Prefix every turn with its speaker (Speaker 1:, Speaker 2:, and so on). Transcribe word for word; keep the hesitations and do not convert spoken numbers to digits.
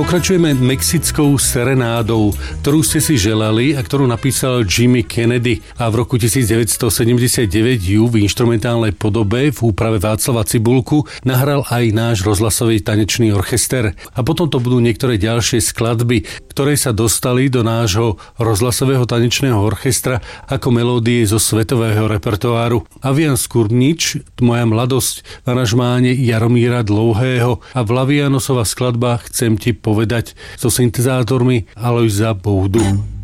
Speaker 1: Pokračujeme mexickou serenádou, ktorú ste si želali a ktorú napísal Jimmy Kennedy a v roku devätnásťsedemdesiatdeväť ju v inštrumentálnej podobe v úprave Václava Cibulku nahral aj náš rozhlasový tanečný orchester. A potom to budú niektoré ďalšie skladby, ktoré sa dostali do nášho rozhlasového tanečného orchestra ako melódie zo svetového repertoáru. Avian Skurnič, Moja mladosť v aranžmáne Jaromíra Dlouhého a Vlavianosova skladba Chcem ti povedať so syntezátormi Alojza Boudu.